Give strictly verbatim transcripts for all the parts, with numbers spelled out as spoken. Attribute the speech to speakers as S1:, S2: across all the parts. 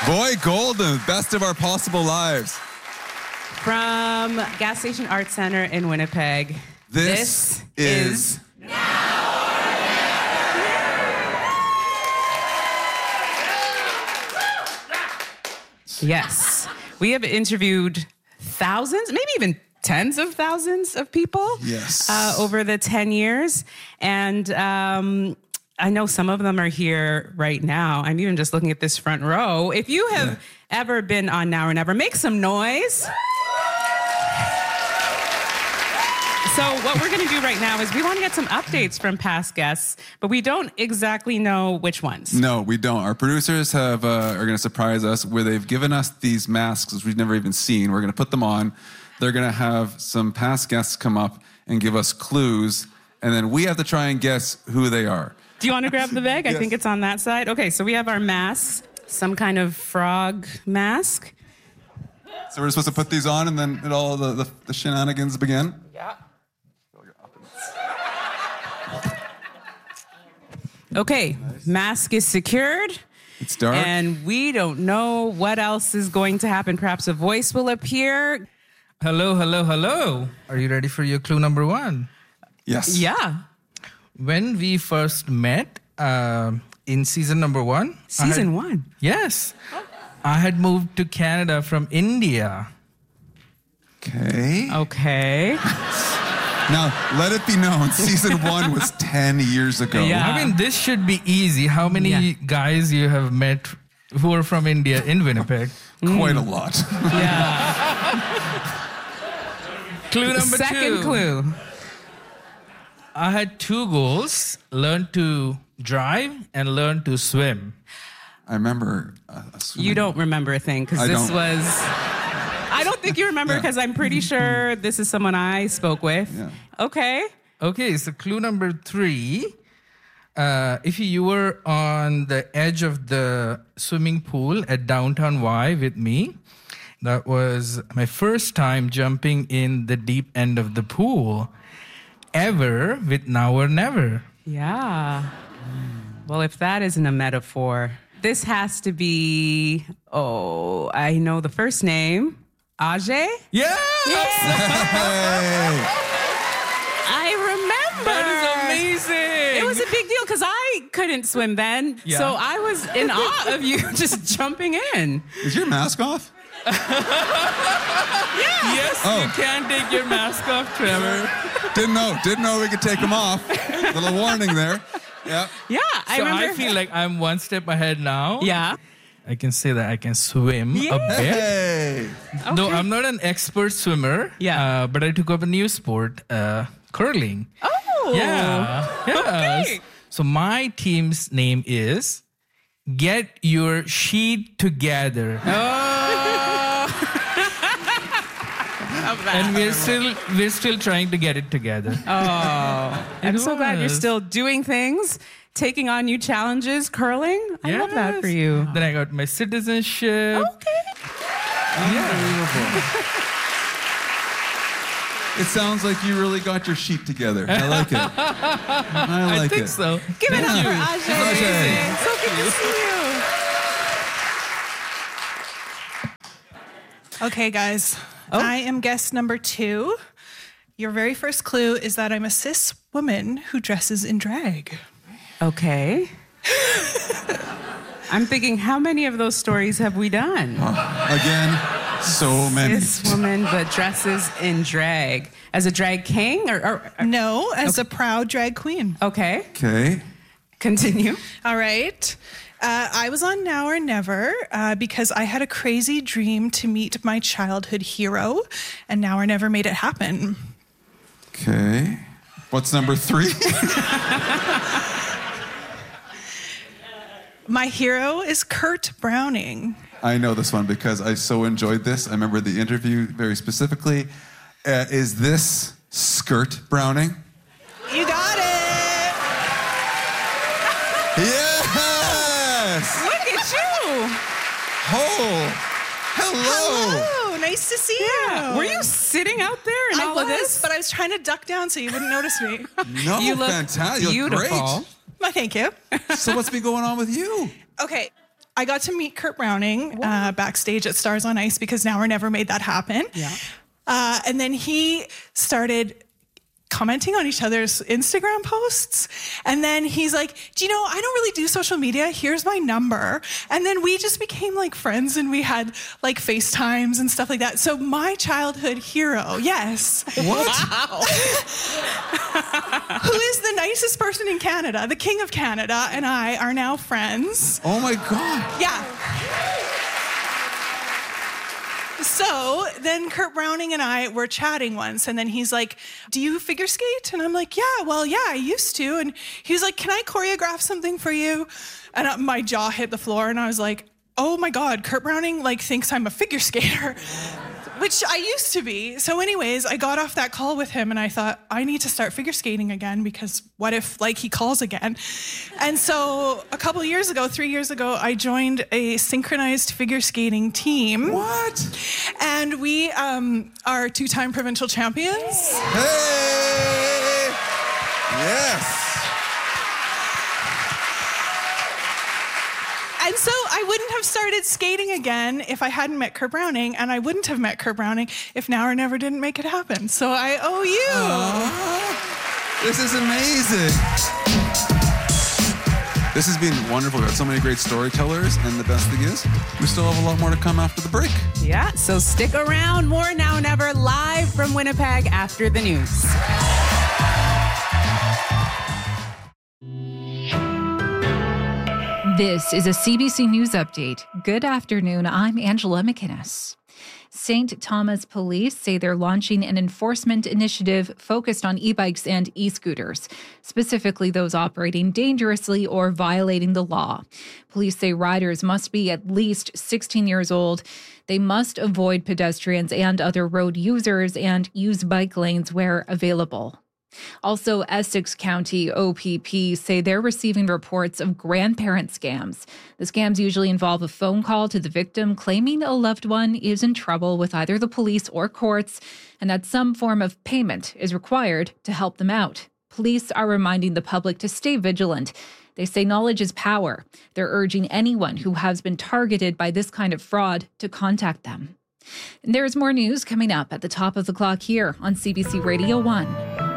S1: Boy Golden, best of our possible lives.
S2: From Gas Station Arts Center in Winnipeg.
S1: This,
S2: this
S1: is...
S2: is Now or Never. Yes. We have interviewed thousands, maybe even tens of thousands of people.
S1: Yes.
S2: Uh, over the ten years. And um, I know some of them are here right now. I'm even just looking at this front row. If you have yeah. ever been on Now or Never, make some noise. So what we're going to do right now is we want to get some updates from past guests, but we don't exactly know which ones.
S1: No, we don't. Our producers have uh, are going to surprise us where they've given us these masks we've never even seen. We're going to put them on. They're going to have some past guests come up and give us clues, and then we have to try and guess who they are.
S2: Do you want to grab the bag? Yes. I think it's on that side. Okay, so we have our masks, some kind of frog mask.
S1: So we're supposed to put these on, and then it all the, the, the shenanigans begin?
S2: Yeah. Okay, nice. Mask is secured.
S1: It's dark.
S2: And we don't know what else is going to happen. Perhaps a voice will appear.
S3: Hello, hello, hello. Are you ready for your clue number one?
S1: Yes.
S2: Yeah.
S3: When we first met uh, in season number one.
S2: Season
S3: had,
S2: one?
S3: Yes. Oh. I had moved to Canada from India.
S1: Okay.
S2: Okay.
S1: Now, let it be known, season one was ten years ago.
S3: Yeah. I mean, this should be easy. How many yeah. guys you have met who are from India in Winnipeg?
S1: Quite mm. a lot.
S2: Yeah.
S3: Clue number
S2: Second
S3: two.
S2: Second clue.
S3: I had two goals, learn to drive and learn to swim.
S1: I remember uh, swimming.
S2: You don't remember a thing, because this
S1: don't.
S2: was... I don't think you remember, because yeah. I'm pretty sure this is someone I spoke with.
S1: Yeah.
S2: Okay.
S3: Okay, so clue number three. Uh, if you were on the edge of the swimming pool at Downtown Y with me, that was my first time jumping in the deep end of the pool ever with Now or Never.
S2: Yeah. Well, if that isn't a metaphor, this has to be, oh, I know the first name. Ajay?
S3: Yes!
S1: Hey.
S2: I remember.
S3: That is amazing.
S2: It was a big deal because I couldn't swim then.
S3: Yeah.
S2: So I was in awe of you just jumping in.
S1: Is your mask off?
S2: Yeah.
S3: Yes, oh. You can take your mask off, Trevor.
S1: Didn't know. Didn't know we could take them off. Little warning there. Yeah.
S2: Yeah, I
S3: so
S2: remember.
S3: I feel like I'm one step ahead now.
S2: Yeah.
S3: I can say that I can swim
S2: yeah.
S3: a bit.
S1: Hey.
S3: Okay. Though I'm not an expert swimmer,
S2: yeah.
S3: uh, but I took up a new sport, uh, curling.
S2: Oh.
S3: Yeah. Yes.
S2: Okay.
S3: So my team's name is Get Your Sheet Together.
S2: Oh.
S3: And we're still we're still trying to get it together.
S2: Oh. I'm so glad you're still doing things. Taking on new challenges, curling. I
S3: yes.
S2: love that for you.
S3: Then I got my citizenship.
S2: Okay.
S1: Unbelievable. It sounds like you really got your sheet together. I like it. I like
S3: I think
S1: it.
S3: so.
S2: Give
S3: Thank
S2: it up
S3: you.
S2: for Ajay.
S1: Ajay.
S2: So good to see you.
S4: Okay, guys.
S2: Oh.
S4: I am guest number two. Your very first clue is that I'm a cis woman who dresses in drag.
S2: Okay. I'm thinking, how many of those stories have we done?
S1: Uh, again, so many.
S2: This woman that dresses in drag. As a drag king? Or, or, or
S4: No, as okay. a proud drag queen.
S2: Okay.
S1: Okay.
S2: Continue.
S4: All right. Uh, I was on Now or Never uh, because I had a crazy dream to meet my childhood hero, and Now or Never made it happen.
S1: Okay. What's number three?
S4: My hero is Kurt Browning.
S1: I know this one because I so enjoyed this. I remember the interview very specifically. Uh, is this Skirt Browning?
S4: You got it!
S1: Yes!
S2: Look at you!
S1: Oh, hello!
S4: Hello! Nice to see
S2: yeah.
S4: you.
S2: Were you sitting out there in
S4: I
S2: all
S4: was,
S2: of this?
S4: but I was trying to duck down so you wouldn't notice me.
S1: No,
S2: you look
S1: fantastic. You look
S2: beautiful.
S1: great.
S4: Well, thank you.
S1: So what's been going on with you?
S4: Okay, I got to meet Kurt Browning uh, backstage at Stars on Ice because Now or Never made that happen.
S2: Yeah.
S4: Uh, and then he started commenting on each other's Instagram posts. And then he's like, do you know, I don't really do social media. Here's my number. And then we just became like friends and we had like FaceTimes and stuff like that. So my childhood hero, yes.
S1: What?
S2: Wow.
S4: Who is the nicest person in Canada, the King of Canada, and I are now friends.
S1: Oh my God.
S4: Yeah. So then Kurt Browning and I were chatting once, and then he's like, do you figure skate? And I'm like, yeah, well, yeah, I used to. And he was like, can I choreograph something for you? And uh, my jaw hit the floor, and I was like, oh my God, Kurt Browning like thinks I'm a figure skater, which I used to be. So anyways, I got off that call with him and I thought, I need to start figure skating again because what if like he calls again? And so a couple years ago, three years ago, I joined a synchronized figure skating team.
S1: What?
S4: And we um, are two-time provincial champions.
S1: Hey! Yes.
S4: And so I wouldn't have started skating again if I hadn't met Kurt Browning, and I wouldn't have met Kurt Browning if Now or Never didn't make it happen. So I owe you.
S1: Aww. This is amazing. This has been wonderful. We've got so many great storytellers, and the best thing is, we still have a lot more to come after the break.
S2: Yeah, so stick around. More Now or Never live from Winnipeg after the news.
S5: This is a C B C News Update. Good afternoon, I'm Angela McInnes. Saint Thomas Police say they're launching an enforcement initiative focused on e-bikes and e-scooters, specifically those operating dangerously or violating the law. Police say riders must be at least sixteen years old. They must avoid pedestrians and other road users and use bike lanes where available. Also, Essex County O P P say they're receiving reports of grandparent scams. The scams usually involve a phone call to the victim claiming a loved one is in trouble with either the police or courts, and that some form of payment is required to help them out. Police are reminding the public to stay vigilant. They say knowledge is power. They're urging anyone who has been targeted by this kind of fraud to contact them. And there's more news coming up at the top of the clock here on C B C Radio one.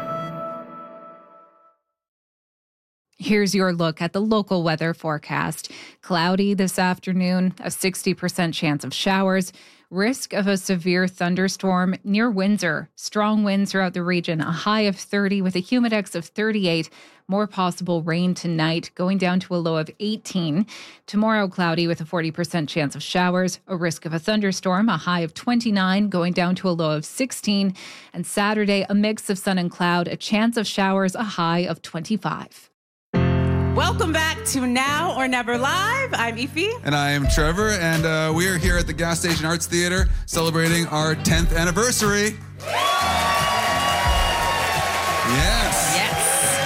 S5: Here's your look at the local weather forecast. Cloudy this afternoon, a sixty percent chance of showers, risk of a severe thunderstorm near Windsor. Strong winds throughout the region, a high of thirty with a humidex of thirty-eight. More possible rain tonight, going down to a low of eighteen. Tomorrow, cloudy with a forty percent chance of showers, a risk of a thunderstorm, a high of twenty-nine, going down to a low of sixteen. And Saturday, a mix of sun and cloud, a chance of showers, a high of twenty-five.
S2: Welcome back to Now or Never Live. I'm Ify.
S1: And I am Trevor, and uh, we are here at the Gas Station Arts Theatre celebrating our tenth anniversary. Yes.
S2: Yes.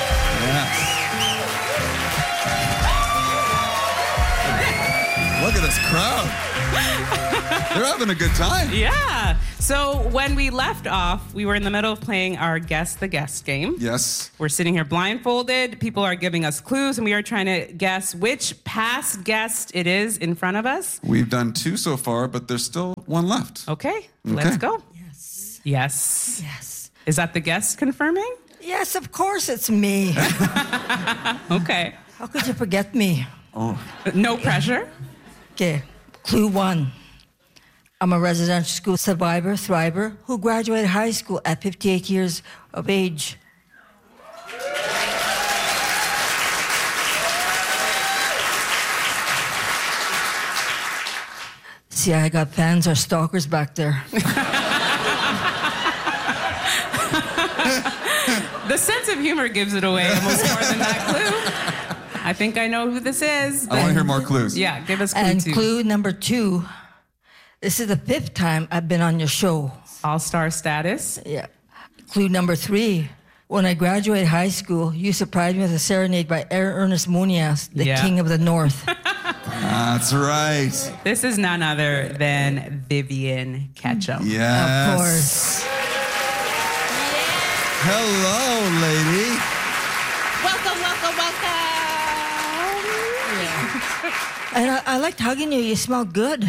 S1: Yes. Look at this crowd. They're having a good time.
S2: Yeah. So when we left off, we were in the middle of playing our Guess the Guest game.
S1: Yes.
S2: We're sitting here blindfolded. People are giving us clues, and we are trying to guess which past guest it is in front of us.
S1: We've done two so far, but there's still one left.
S2: Okay, let's go.
S6: Yes.
S2: Yes.
S6: Yes.
S2: Is that the guest confirming?
S6: Yes, of course it's me.
S2: Okay.
S6: How could you forget me?
S1: Oh.
S2: No pressure.
S6: Okay, clue one. I'm a residential school survivor, thriver, who graduated high school at fifty-eight years of age. See, I got fans or stalkers back there.
S2: The sense of humor gives it away almost more than that clue. I think I know who this is.
S1: I want to hear more clues.
S2: Yeah, give us clue
S6: And
S2: two.
S6: clue number two. This is the fifth time I've been on your show.
S2: All-star status.
S6: Yeah. Clue number three. When I graduated high school, you surprised me with a serenade by Ernest Monias, the
S2: Yeah.
S6: King of the North.
S1: That's right.
S2: This is none other than Vivian Ketchum.
S1: Yes.
S6: Of course.
S1: Hello, lady.
S2: Welcome, welcome, welcome.
S6: And I, I liked hugging you. You smell good.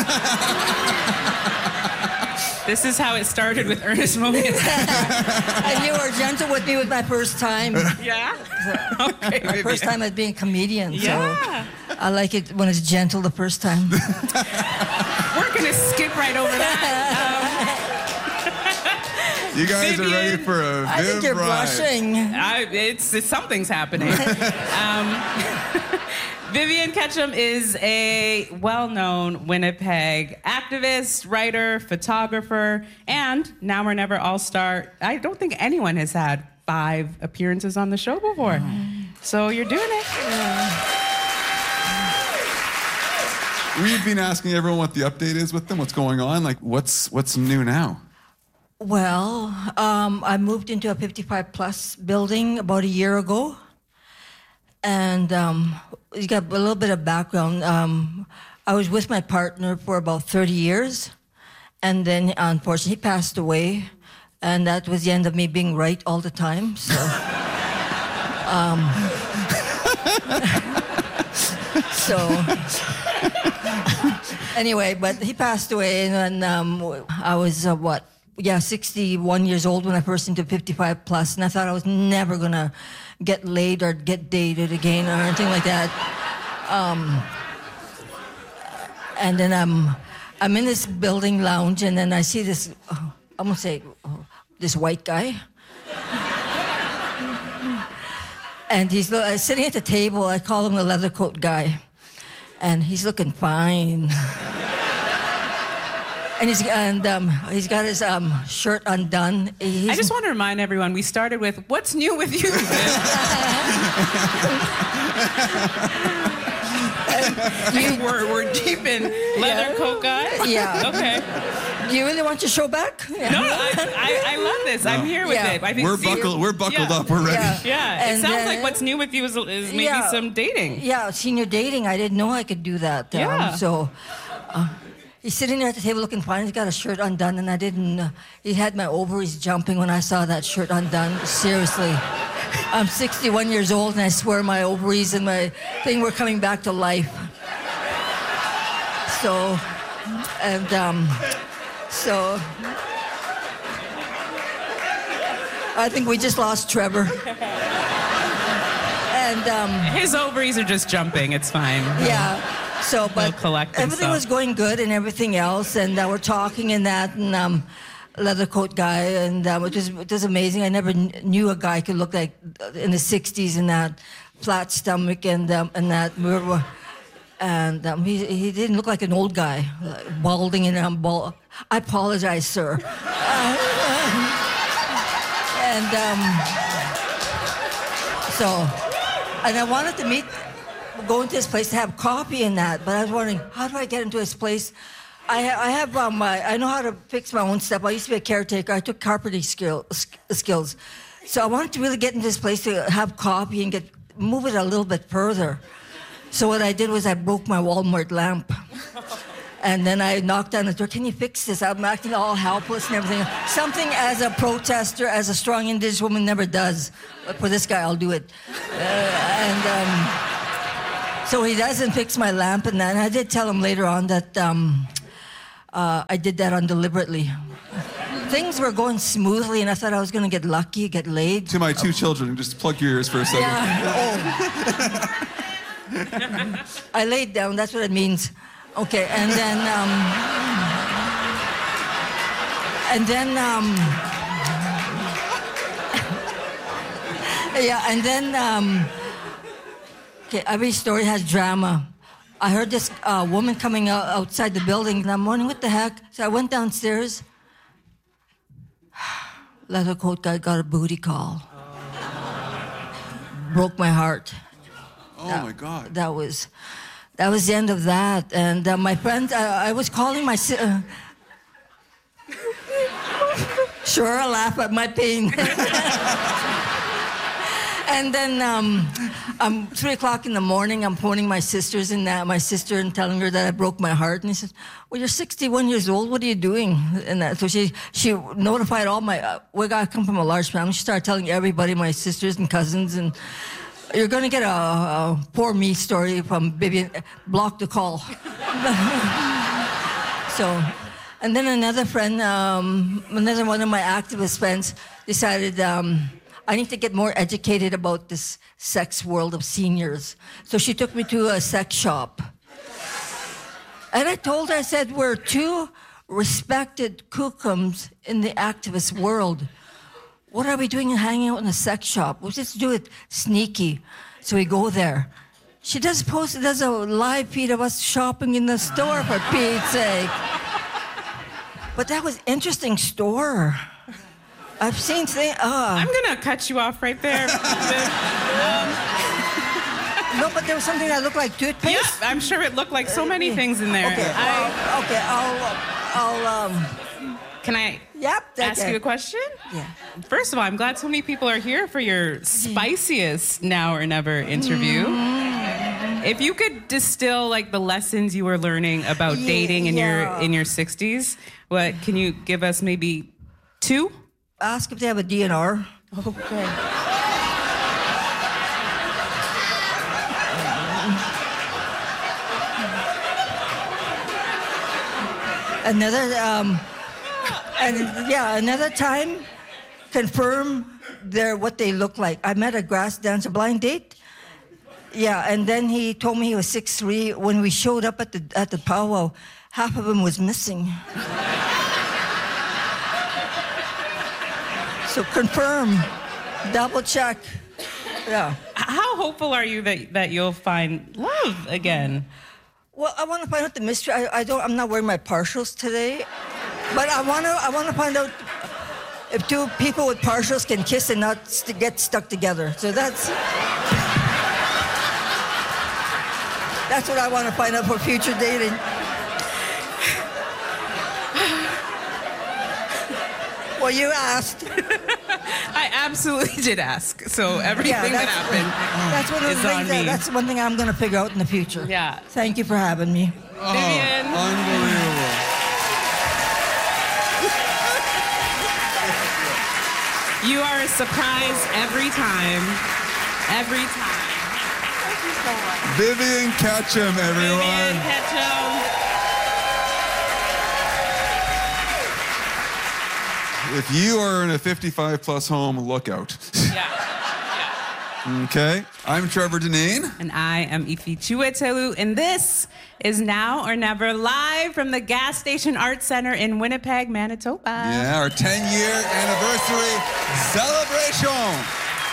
S2: This is how it started with Ernest Moniz.
S6: And you were gentle with me with my first time.
S2: Yeah?
S6: So,
S2: Okay,
S6: my
S2: Vivian.
S6: first time as being a comedian.
S2: Yeah.
S6: So I like it when it's gentle the first time.
S2: We're going to skip right over that.
S1: You guys are
S2: Vivian,
S1: ready for a
S6: I think
S1: Viv
S6: you're
S1: ride.
S6: blushing.
S2: I, it's, it's something's happening. um, Vivian Ketchum is a well-known Winnipeg activist, writer, photographer, and Now or Never All-Star. I don't think anyone has had five appearances on the show before. So you're doing it.
S1: We've been asking everyone what the update is with them, what's going on. Like, what's what's new now?
S6: Well, um, I moved into a fifty-five plus building about a year ago. And um, you got a little bit of background. Um, I was with my partner for about thirty years. And then, unfortunately, he passed away. And that was the end of me being right all the time. So, um, so anyway, but he passed away. And then um, I was, uh, what? Yeah, sixty-one years old when I first into fifty-five plus, and I thought I was never gonna get laid or get dated again or anything like that. Um, and then I'm, I'm in this building lounge, and then I see this, oh, I'm gonna say, oh, this white guy. And he's uh, sitting at the table. I call him the leather coat guy, and he's looking fine. And he's and um, he's got his um, shirt undone. He's,
S2: I just want to remind everyone, we started with, what's new with you, Viv? And we're, we're deep in leather
S6: Yeah.
S2: coat guy?
S6: Yeah.
S2: Okay.
S6: Do you really want your show back? Yeah.
S2: No, I, I, I love this. I'm here with
S6: Yeah.
S2: it. I think
S1: We're
S2: see-
S1: buckled. We're buckled
S2: yeah.
S1: up. We're ready.
S6: Yeah.
S2: Yeah, it
S6: And
S2: sounds
S6: then-
S2: like what's new with you is, is maybe
S6: Yeah.
S2: some dating.
S6: Yeah, senior dating. I didn't know I could do that. Um,
S2: Yeah.
S6: So uh, he's sitting there at the table looking fine. He's got a shirt undone, and I didn't. Uh, he had my ovaries jumping when I saw that shirt undone. Seriously. I'm sixty-one years old, and I swear my ovaries and my thing were coming back to life. So, and um, so. I think we just lost Trevor. And um,
S2: His ovaries are just jumping. It's fine.
S6: yeah, so but
S2: He'll collect
S6: everything
S2: himself.
S6: was going good and everything else, and uh, we're talking and that, and um, leather coat guy, and um, it was it was amazing. I never kn- knew a guy could look like uh, in the sixties and that flat stomach and um, and that we were, and um, he he didn't look like an old guy, like balding and um, bald. I apologize, sir. Uh, And um, so, and I wanted to meet, go into his place to have coffee and that, but I was wondering, how do I get into his place? I, ha- I have, um, I, I know how to fix my own stuff. I used to be a caretaker. I took carpentry skill, sk- skills. So I wanted to really get into this place to have coffee and get, move it a little bit further. So what I did was I broke my Walmart lamp. And then I knocked on the door, can you fix this? I'm acting all helpless and everything. Something as a protester, as a strong Indigenous woman never does. But for this guy, I'll do it. Uh, and um, so he doesn't fix my lamp and that. And I did tell him later on that um, uh, I did that undeliberately. Things were going smoothly, and I thought I was going to get lucky, get laid.
S1: To my two children, just plug your ears for a second.
S6: Yeah. Oh. I laid down, that's what it means. Okay, and then, um, and then, um, yeah, and then, um, okay, every story has drama. I heard this uh, woman coming out outside the building, and I'm wondering what the heck. So I went downstairs. Leather coat guy got a booty call. Broke my heart.
S1: Oh my God.
S6: That was, that was the end of that. And uh, my friend, I, I was calling my si- uh, sure, I laugh at my pain. And then, um, um, three o'clock in the morning, I'm phoning my sisters and that, my sister, and telling her that I broke my heart. And he says, "Well, you're sixty-one years old. What are you doing?" And that, so she she notified all my. Uh, we got come from a large family. She started telling everybody, my sisters and cousins, and You're going to get a, a poor me story from Vivian. Block the call. So, and then another friend, um, another one of my activist friends decided um, I need to get more educated about this sex world of seniors. So she took me to a sex shop. And I told her, I said, we're two respected kookums in the activist world. What are we doing hanging out in a sex shop? We'll just do it sneaky. So we go there. She does post, does a live feed of us shopping in the store, for Pete's sake. But that was interesting store. I've seen things. Uh,
S2: I'm gonna cut you off right there. um,
S6: no, but there was something that looked like toothpaste.
S2: yeah, I'm sure it looked like so many things in there.
S6: Okay,
S2: I,
S6: well, okay, I'll, I'll, um,
S2: can I
S6: yep.
S2: ask
S6: okay.
S2: you a question?
S6: Yeah.
S2: First of all, I'm glad so many people are here for your spiciest Now or Never interview. Mm. If you could distill like the lessons you were learning about
S6: Yeah,
S2: dating in
S6: yeah.
S2: your in your sixties, what can you give us? Maybe two?
S6: Ask if they have a D N R.
S2: Okay.
S6: Another, um, and yeah, another time, confirm their what they look like. I met a grass dancer blind date. Yeah, and then he told me he was six three. When we showed up at the at the powwow, half of him was missing. So confirm, double check. Yeah.
S2: How hopeful are you that that you'll find love again?
S6: Well, I want to find out the mystery. I, I don't. I'm not wearing my partials today, but I want to. I want to find out if two people with partials can kiss and not st- get stuck together. So that's that's what I want to find out for future dating. Well, you asked.
S2: I absolutely did ask. So everything
S6: Yeah,
S2: that
S6: that's,
S2: happened
S6: that's one of the
S2: is
S6: things
S2: on
S6: that,
S2: me.
S6: that's one thing I'm going to figure out in the future.
S2: Yeah.
S6: Thank you for having me.
S2: Vivian.
S1: Oh, unbelievable.
S2: You are a surprise every time. Every time.
S6: Thank you so much.
S1: Vivian Ketchum, everyone.
S2: Vivian Ketchum.
S1: If you are in a fifty-five plus home, look out.
S2: Yeah.
S1: Okay. I'm Trevor Deneen.
S2: And I am Ifi Chuetelu, and this is Now or Never, live from the Gas Station Arts Center in Winnipeg, Manitoba.
S1: Yeah, our ten-year anniversary celebration.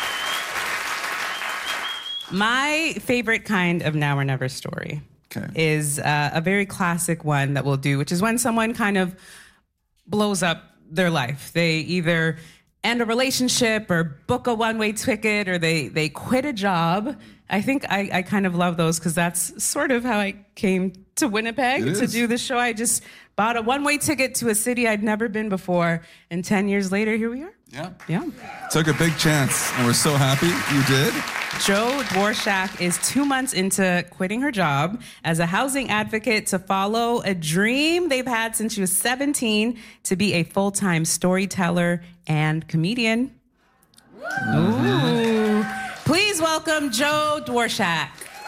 S2: My favorite kind of Now or Never story
S1: Okay.
S2: is uh, a very classic one that we'll do, which is when someone kind of blows up their life. They either end a relationship or book a one-way ticket or they they quit a job. I think I, I kind of love those because that's sort of how I came to Winnipeg
S1: It
S2: to
S1: is.
S2: do the show. I just bought a one-way ticket to a city I'd never been before, and ten years later, here we are.
S1: Yeah.
S2: Yeah.
S1: Took a big chance, and we're so happy you did.
S2: Jo Dworshak is two months into quitting her job as a housing advocate to follow a dream they've had since she was seventeen to be a full-time storyteller and comedian. Ooh. Please welcome Jo Dworshak.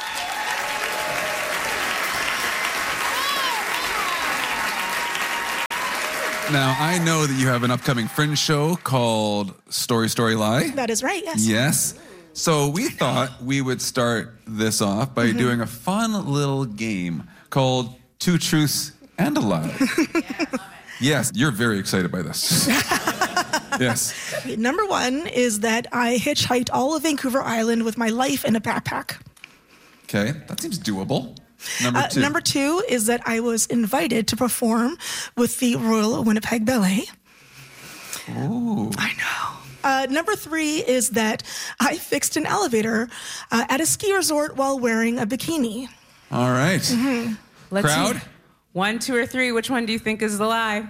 S1: Now, I know that you have an upcoming Fringe show called Story, Story, Lie.
S4: That is right, yes.
S1: Yes. So we thought we would start this off by doing a fun little game called Two Truths and a Lie. Yes, you're very excited by this. Yes.
S4: Number one is that I hitchhiked all of Vancouver Island with my life in a backpack.
S1: Okay, that seems doable. Number
S4: Uh,
S1: two.
S4: number two is that I was invited to perform with the Royal Winnipeg Ballet.
S1: Ooh.
S4: I know. Uh, number three is that I fixed an elevator uh, at a ski resort while wearing a bikini.
S1: All right.
S4: Mm-hmm.
S2: Let's
S1: Crowd?
S2: see. One, two, or three. Which one do you think is the lie?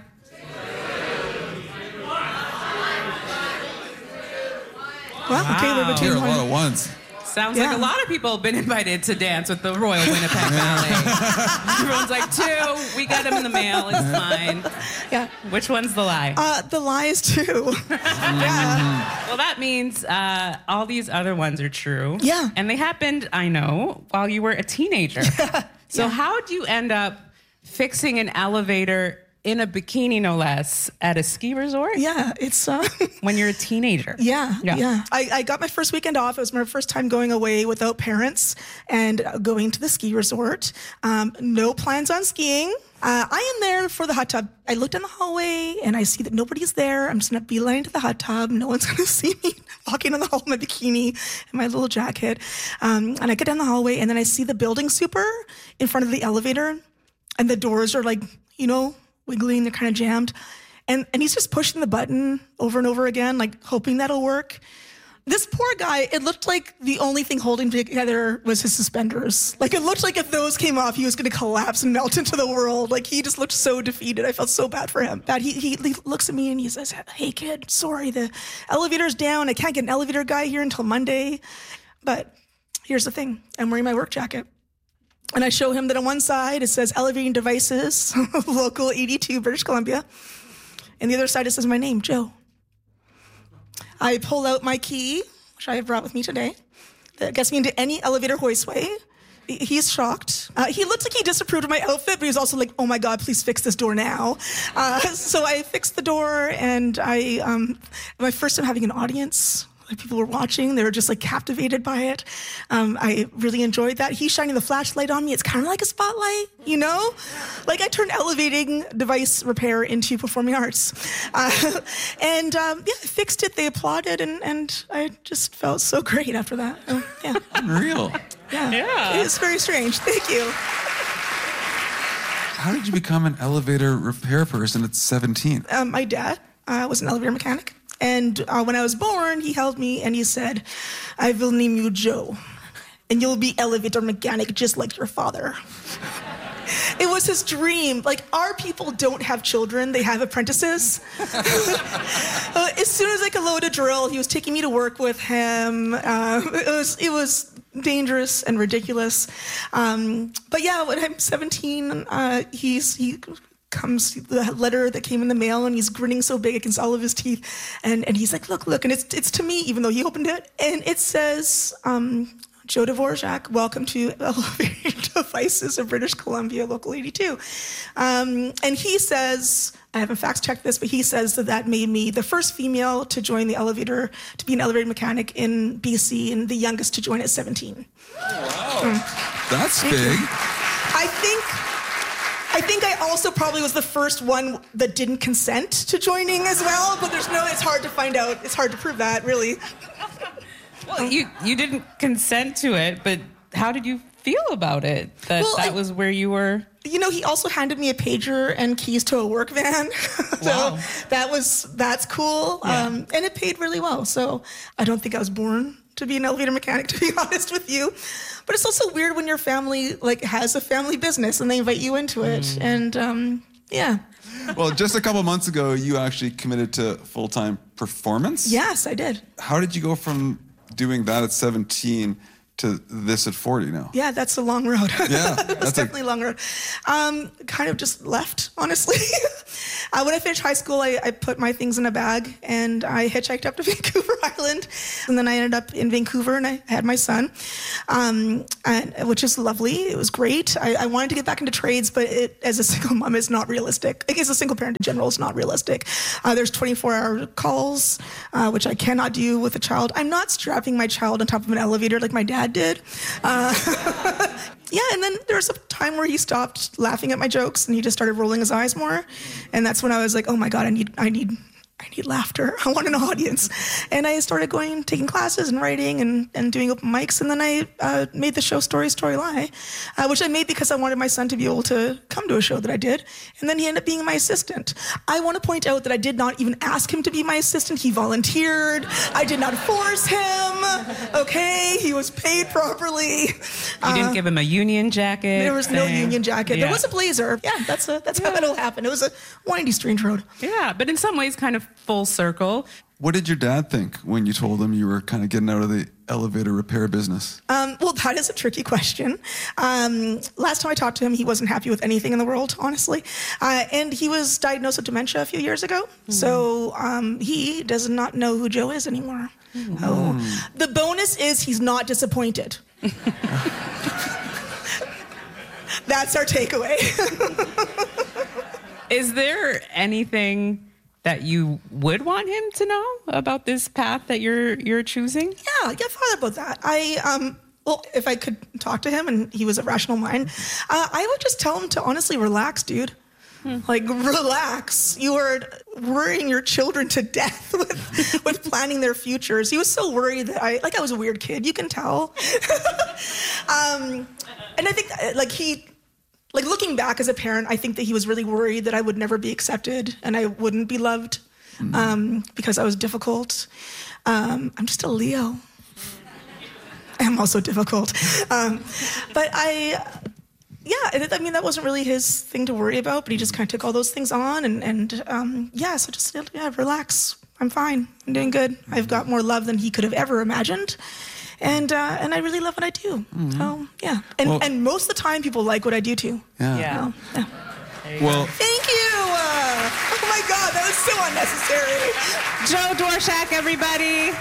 S4: Well, okay, we're
S2: Wow.
S4: between
S1: Here are a
S4: one.
S1: lot of ones.
S2: Sounds
S4: Yeah.
S2: like a lot of people have been invited to dance with the Royal Winnipeg Ballet. Everyone's like, two, we got them in the mail, it's fine.
S4: Yeah.
S2: Which one's the lie?
S4: Uh, the lies too. Yeah.
S2: Well, that means uh, all these other ones are true.
S4: Yeah.
S2: And they happened, I know, while you were a teenager. So
S4: Yeah.
S2: how'd you end up fixing an elevator in a bikini, no less, at a ski resort
S4: Yeah. It's uh,
S2: when you're a teenager?
S4: Yeah,
S2: Yeah.
S4: yeah. I, I got my first weekend off. It was my first time going away without parents and uh, going to the ski resort. Um, no plans on skiing. Uh, I am there for the hot tub. I look down the hallway and I see that nobody's there. I'm just gonna beeline to the hot tub. No one's gonna see me walking in the hall in my bikini and my little jacket. Um, and I get down the hallway and then I see the building super in front of the elevator, and the doors are like, you know, wiggling. They're kind of jammed, and and he's just pushing the button over and over again, like hoping that'll work. This poor guy, it looked like the only thing holding together was his suspenders. Like, it looked like if those came off, he was going to collapse and melt into the world. Like, he just looked so defeated. I felt so bad for him. That he, he he looks at me and he says, "Hey, kid, sorry, the elevator's down. I can't get an elevator guy here until Monday." But here's the thing. I'm wearing my work jacket. And I show him that on one side, it says Elevating Devices, Local eighty-two, British Columbia. And the other side, it says my name, Joe. I pull out my key, which I have brought with me today, that gets me into any elevator hoistway. He's shocked. Uh, he looked like he disapproved of my outfit, but he was also like, "Oh my God, please fix this door now." Uh, so I fixed the door, and I, um, my first time having an audience. Like, people were watching. They were just like captivated by it. Um, I really enjoyed that. He's shining the flashlight on me. It's kind of like a spotlight, you know? Like, I turned elevating device repair into performing arts. Uh, and um, yeah, I fixed it. They applauded, and, and I just felt so great after that. Uh, yeah.
S1: Unreal.
S4: Yeah.
S2: Yeah.
S4: It was very strange. Thank you.
S1: How did you become an elevator repair person at seventeen?
S4: Um, my dad uh, was an elevator mechanic. And uh, when I was born, he held me and he said, "I will name you Joe, and you'll be elevator mechanic just like your father." It was his dream. Like, our people don't have children, they have apprentices. uh, as soon as I could load a drill, he was taking me to work with him. Uh, it was it was dangerous and ridiculous. Um, but yeah, when I'm seventeen, uh, he's he. comes the letter that came in the mail, and he's grinning so big against all of his teeth, and and he's like, "Look, look," and it's it's to me, even though he opened it, and it says, um, "Joe Dvorak, welcome to Elevating Devices of British Columbia, Local eighty-two," um, and he says, I haven't fact checked this, but he says that that made me the first female to join the elevator, to be an elevator mechanic in B C, and the youngest to join at seventeen.
S1: Wow,
S4: Mm.
S1: that's
S4: Thank
S1: big.
S4: you. I think. I think I also probably was the first one that didn't consent to joining as well, but there's no, it's hard to find out. It's hard to prove that, really.
S2: Well, you, you didn't consent to it, but how did you feel about it? That
S4: Well,
S2: that
S4: I-
S2: was where you were?
S4: You know, he also handed me a pager and keys to a work van. so
S2: Wow.
S4: that was, that's cool.
S2: Yeah.
S4: Um, and it paid really well. So I don't think I was born to be an elevator mechanic, to be honest with you. But it's also weird when your family like has a family business and they invite you into it.
S2: Mm.
S4: And um, yeah.
S1: Well, just a couple months ago, you actually committed to full-time performance.
S4: Yes, I did.
S1: How did you go from doing that at seventeen to this at forty now?
S4: Yeah, that's a long road.
S1: Yeah,
S4: it's
S1: that's a-
S4: definitely a long road. Um, kind of just left, honestly. uh, when I finished high school, I, I put my things in a bag and I hitchhiked up to Vancouver Island. And then I ended up in Vancouver and I had my son, um, and, which is lovely. It was great. I, I wanted to get back into trades, but it, as a single mom, it's not realistic. Like, as a single parent in general, it's not realistic. Uh, there's twenty-four hour calls, uh, which I cannot do with a child. I'm not strapping my child on top of an elevator like my dad did. Uh, yeah, and then there was a time where he stopped laughing at my jokes and he just started rolling his eyes more. And that's when I was like, oh my God, I need, I need, I need laughter. I want an audience. And I started going, taking classes and writing and, and doing open mics. And then I uh, made the show Story, Story, Lie, uh, which I made because I wanted my son to be able to come to a show that I did. And then he ended up being my assistant. I want to point out that I did not even ask him to be my assistant. He volunteered. I did not force him. Okay, he was paid properly.
S2: You didn't give him a union jacket?
S4: There was no
S2: thing?
S4: union jacket.
S2: Yeah.
S4: There was a blazer. Yeah, that's a, that's how it all happened. It was a windy, strange road.
S2: Yeah, but in some ways kind of full circle.
S1: What did your dad think when you told him you were kind of getting out of the elevator repair business?
S7: Um, well, that is a tricky question. Um, last time I talked to him, he wasn't happy with anything in the world, honestly. Uh, and he was diagnosed with dementia a few years ago. Mm. So um, he does not know who Joe is anymore. Mm. Oh. The bonus is he's not disappointed. That's our takeaway.
S2: Is there anything that you would want him to know about this path that you're you're choosing?
S7: Yeah, yeah, I've thought about that. I um, well, if I could talk to him and he was a rational mind, uh, I would just tell him to honestly relax, dude. Hmm. Like, relax. You are worrying your children to death with with planning their futures. He was so worried that I like I was a weird kid. You can tell. um, and I think that, like he. Like, looking back as a parent, I think that he was really worried that I would never be accepted and I wouldn't be loved mm. um, because I was difficult. Um, I'm just a Leo. I'm also difficult. Um, but I, yeah, I mean, that wasn't really his thing to worry about, but he just kind of took all those things on. And, and um, yeah, so just, yeah, relax. I'm fine. I'm doing good. I've got more love than he could have ever imagined. And uh, and I really love what I do. Mm-hmm. So, yeah. And well, and most of the time, people like what I do, too.
S1: Yeah.
S2: yeah.
S7: So, yeah.
S1: Well,
S7: thank you. Uh, oh, my God. That was so unnecessary.
S2: Joe Dworshak, everybody.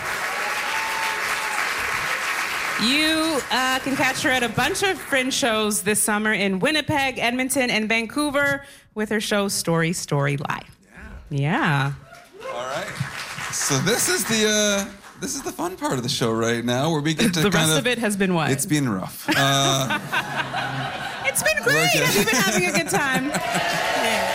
S2: You uh, can catch her at a bunch of Fringe shows this summer in Winnipeg, Edmonton, and Vancouver with her show Story, Story, Lie. Yeah.
S1: Yeah. All right. So this is the... Uh... This is the fun part of the show right now, where we get to
S2: the
S1: kind
S2: rest of, of it has been what?
S1: It's been rough. Uh,
S2: it's been great. Okay. Have you been having a good time? Yeah.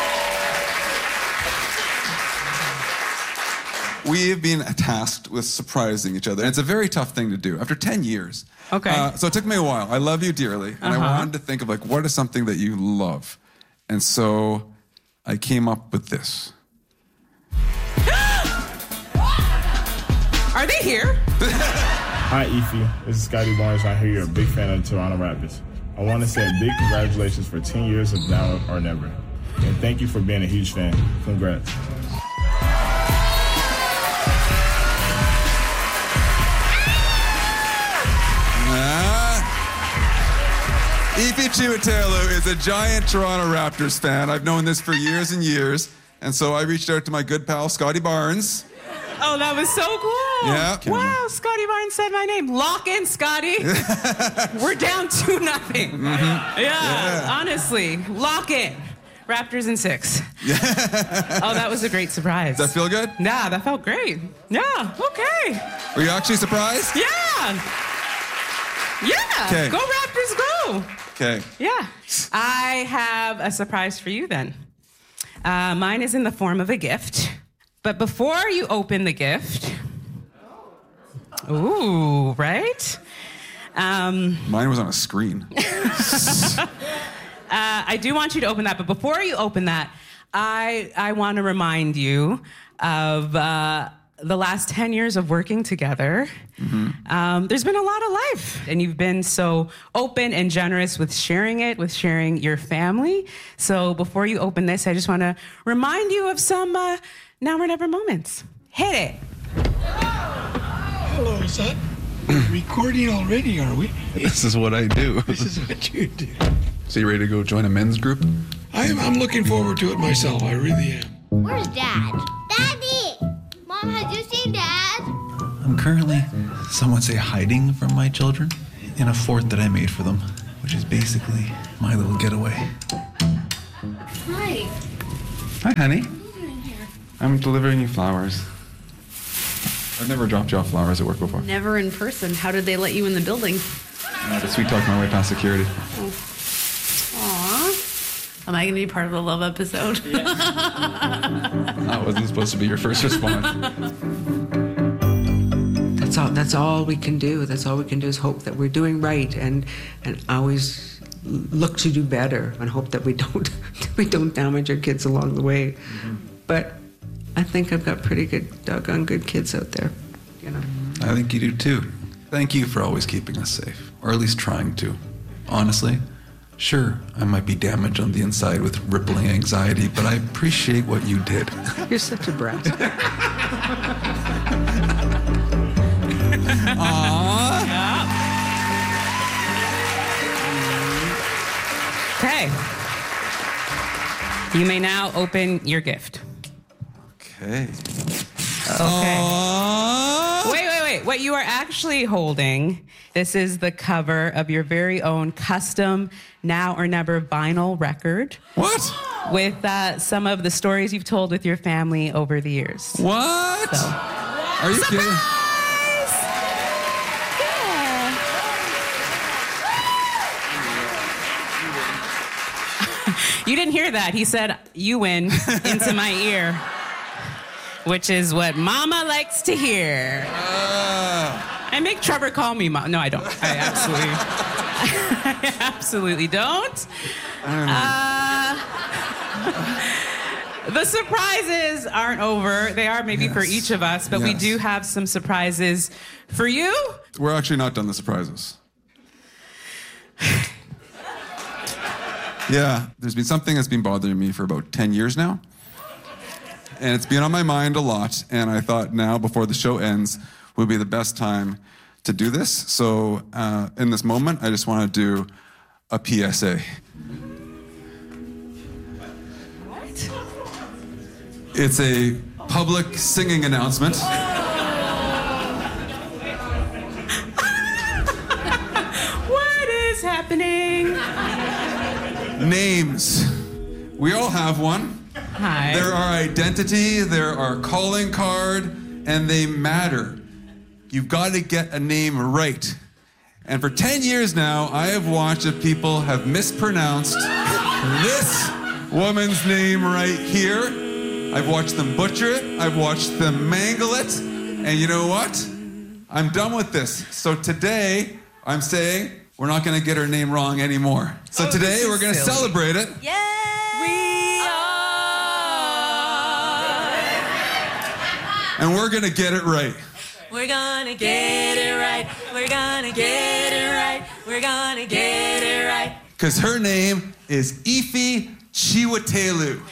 S1: We have been tasked with surprising each other. And it's a very tough thing to do after ten years.
S2: Okay.
S1: Uh, so it took me a while. I love you dearly, and
S2: uh-huh.
S1: I wanted to think of like what is something that you love, and so I came up with this.
S2: Are they here?
S8: Hi, Efi. This is Scotty Barnes. I hear you're a big fan of the Toronto Raptors. I want to say a big congratulations for ten years of Now or Never. And thank you for being a huge fan. Congrats.
S1: Uh, Efi Chiwetelụ is a giant Toronto Raptors fan. I've known this for years and years. And so I reached out to my good pal, Scotty Barnes.
S2: Oh, that was so cool.
S1: Yeah.
S2: Wow, Scotty Barnes said my name. Lock in, Scotty. We're down two nothing. Mm-hmm. Yeah, yeah, honestly. Lock in. Raptors in six. Oh, that was a great surprise.
S1: Does that feel good?
S2: Yeah, that felt great. Yeah, okay.
S1: Were you actually surprised?
S2: Yeah. Yeah.
S1: Okay.
S2: Go Raptors, go.
S1: Okay.
S2: Yeah. I have a surprise for you then. Uh, mine is in the form of a gift. But before you open the gift, ooh, right? Um,
S1: Mine was on a screen.
S2: uh, I do want you to open that, but before you open that, I I want to remind you of uh, the last ten years of working together. Mm-hmm. Um, there's been a lot of life, and you've been so open and generous with sharing it, with sharing your family. So before you open this, I just want to remind you of some uh, Now or Never moments. Hit it.
S9: Hello, is that recording already, are we?
S1: This is what I do.
S9: This is what you do.
S1: So you ready to go join a men's group?
S9: I'm, I'm looking forward to it myself. I really am.
S10: Where's Dad? Daddy! Mom, have you seen Dad?
S11: I'm currently, some would say, hiding from my children in a fort that I made for them, which is basically my little getaway.
S10: Hi.
S1: Hi, honey. I'm delivering you flowers. I've never dropped you off flowers at work before.
S12: Never in person. How did they let you in the building?
S1: I had to sweet talk my way past security.
S12: Oh. Aw. Am I going to be part of the love episode?
S1: That wasn't supposed to be your first response.
S13: That's all, that's all we can do. That's all we can do is hope that we're doing right and, and always look to do better and hope that we don't, we don't damage our kids along the way. Mm-hmm. But I think I've got pretty good, doggone good kids out there, you know.
S11: I think you do too. Thank you for always keeping us safe, or at least trying to. Honestly, Sure, I might be damaged on the inside with rippling anxiety, but I appreciate what you did.
S13: You're such a brat.
S1: Aww.
S2: Okay. You may now open your gift.
S1: Okay.
S2: Okay. Wait, wait, wait. What you are actually holding, this is the cover of your very own custom Now or Never vinyl record.
S1: What?
S2: With uh, some of the stories you've told with your family over the years.
S1: What?
S2: So.
S1: Are you kidding?
S2: You didn't hear that. He said, you win, into my ear, which is what Mama likes to hear. Uh, I make Trevor call me Mom. No, I don't. I absolutely, I absolutely don't. Uh, the surprises aren't over. They are maybe yes. for each of us, but yes. we do have some surprises for you.
S1: We're actually not done the surprises. Yeah, there's been something that's been bothering me for about ten years now. And it's been on my mind a lot. And I thought now, before the show ends, would be the best time to do this. So uh, in this moment, I just want to do a P S A.
S2: What?
S1: It's a public singing announcement.
S2: What is happening?
S1: Names. We all have one.
S2: Hi.
S1: They're our identity, they're our calling card, and they matter. You've got to get a name right. And for ten years now, I have watched if people have mispronounced this woman's name right here. I've watched them butcher it, I've watched them mangle it, and you know what? I'm done with this. So today, I'm saying, we're not going to get her name wrong anymore. So
S2: oh,
S1: today, we're going to celebrate it.
S2: Yeah! We are!
S1: And we're going to get it right.
S14: We're going to get it right. We're going to get it right. We're going to get it right.
S1: Because her name is Ife Chiwetelụ.